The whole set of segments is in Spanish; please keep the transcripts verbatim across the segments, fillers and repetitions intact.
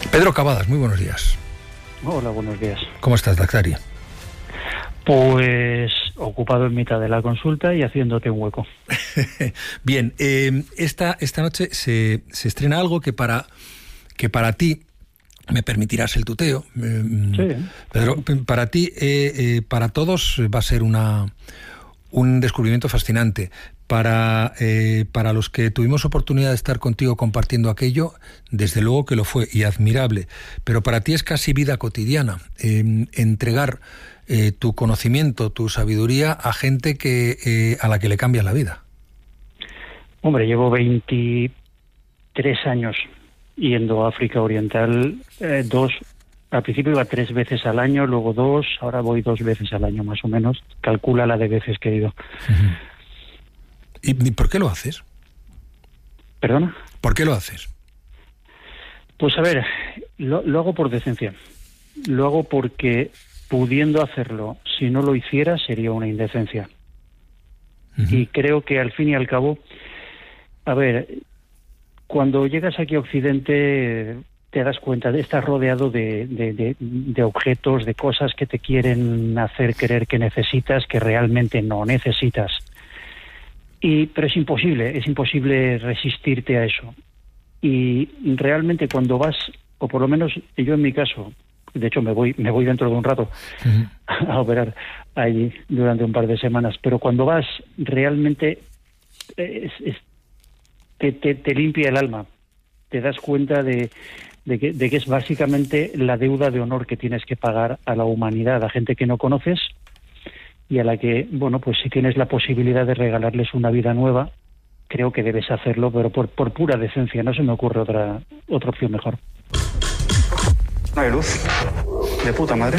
Pedro Cavadas, muy buenos días. Hola, buenos días. ¿Cómo estás, Daktari? Pues ocupado en mitad de la consulta y haciéndote un hueco. Bien, eh, esta, esta noche se, se estrena algo que para, que para ti, me permitirás el tuteo, eh, Sí. Pedro, para ti, eh, eh, para todos va a ser una, un descubrimiento fascinante. Para, eh, para los que tuvimos oportunidad de estar contigo compartiendo aquello, desde luego que lo fue y admirable, pero para ti es casi vida cotidiana, eh, entregar eh, tu conocimiento, tu sabiduría a gente que eh, a la que le cambia la vida. Hombre, llevo veintitrés años yendo a África Oriental, eh, dos, al principio iba tres veces al año, luego dos, ahora voy dos veces al año más o menos, calcula la de veces que he ido. Uh-huh. ¿Y por qué lo haces? ¿Perdona? ¿Por qué lo haces? Pues a ver, lo, lo hago por decencia. Lo hago porque pudiendo hacerlo, si no lo hiciera, sería una indecencia. Uh-huh. Y creo que al fin y al cabo, a ver, cuando llegas aquí a Occidente te das cuenta de estás rodeado de, de, de, de objetos, de cosas que te quieren hacer creer que necesitas, que realmente no necesitas. Y, pero es imposible, es imposible resistirte a eso. Y realmente cuando vas, o por lo menos yo en mi caso, de hecho me voy me voy dentro de un rato uh-huh. a operar allí durante un par de semanas, pero cuando vas realmente es, es, te, te, te limpia el alma, te das cuenta de, de, que, de que es básicamente la deuda de honor que tienes que pagar a la humanidad, a gente que no conoces, y a la que, bueno, pues si tienes la posibilidad de regalarles una vida nueva, creo que debes hacerlo, pero por, por pura decencia, no se me ocurre otra otra opción mejor. No hay luz. De puta madre.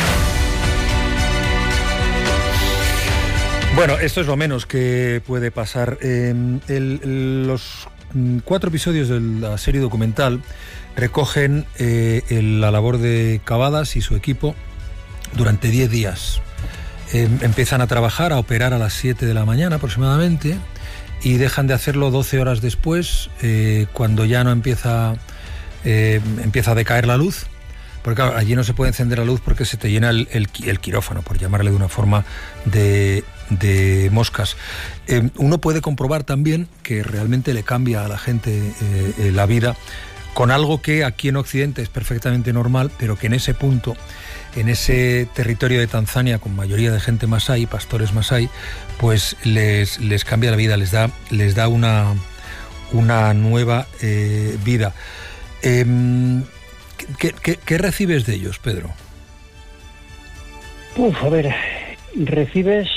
Bueno, esto es lo menos que puede pasar. Eh, el, el, los cuatro episodios de la serie documental recogen eh, el, la labor de Cavadas y su equipo durante diez días. Eh, empiezan a trabajar, a operar a las siete de la mañana aproximadamente y dejan de hacerlo doce horas después, eh, cuando ya no empieza, eh, empieza a decaer la luz, porque claro, allí no se puede encender la luz porque se te llena el, el, el quirófano, por llamarle de una forma, de, de moscas. Eh, uno puede comprobar también que realmente le cambia a la gente eh, eh, la vida con algo que aquí en Occidente es perfectamente normal, pero que en ese punto, en ese territorio de Tanzania con mayoría de gente masái, pastores masái, pues les, les cambia la vida, les da, les da una, una nueva eh, vida. Eh, ¿qué, qué, ¿Qué recibes de ellos, Pedro? Uf, a ver, recibes...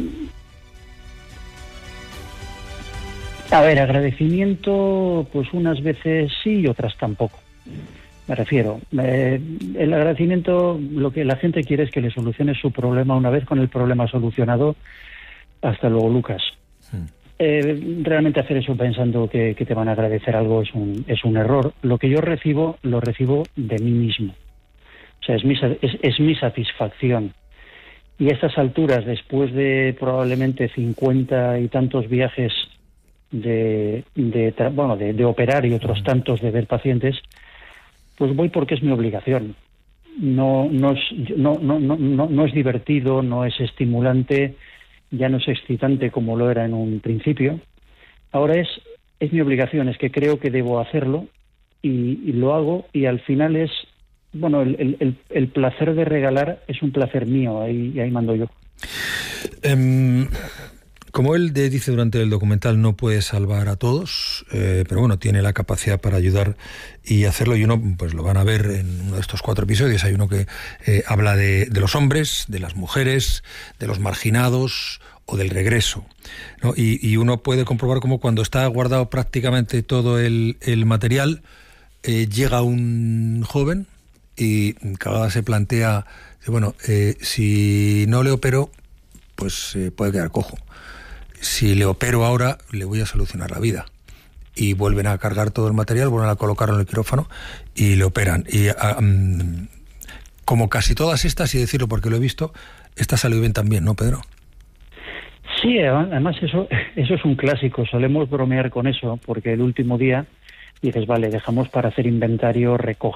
A ver, agradecimiento, pues unas veces sí y otras tampoco. Me refiero, eh, el agradecimiento, lo que la gente quiere es que le soluciones su problema una vez con el problema solucionado. Hasta luego, Lucas. Sí. Eh, realmente hacer eso pensando que, que te van a agradecer algo es un, es un error. Lo que yo recibo, lo recibo de mí mismo. O sea, es mi, es, es mi satisfacción. Y a estas alturas, después de probablemente cincuenta y tantos viajes de, de, bueno, de, de operar y otros tantos de ver pacientes, pues voy porque es mi obligación. No, no, es, no, no, no, no, no es divertido, no es estimulante, ya no es excitante como lo era en un principio. Ahora es, es mi obligación, es que creo que debo hacerlo y, y lo hago, y al final es, bueno, el, el, el placer de regalar es un placer mío, ahí, ahí mando yo. Um... Como él dice durante el documental, no puede salvar a todos, eh, pero bueno, tiene la capacidad para ayudar y hacerlo, y uno pues lo van a ver en uno de estos cuatro episodios. Hay uno que eh, habla de, de los hombres, de las mujeres, de los marginados o del regreso, ¿no? Y, y uno puede comprobar cómo cuando está guardado prácticamente todo el, el material, eh, llega un joven y Cavadas se plantea, bueno, eh, si no le opero, pues eh, puede quedar cojo. Si le opero ahora, le voy a solucionar la vida. Y vuelven a cargar todo el material, vuelven a colocarlo en el quirófano y le operan. Y um, como casi todas estas, y decirlo porque lo he visto, esta salió bien también, ¿no, Pedro? Sí, además eso, eso es un clásico. Solemos bromear con eso, porque el último día dices, vale, dejamos para hacer inventario, recoger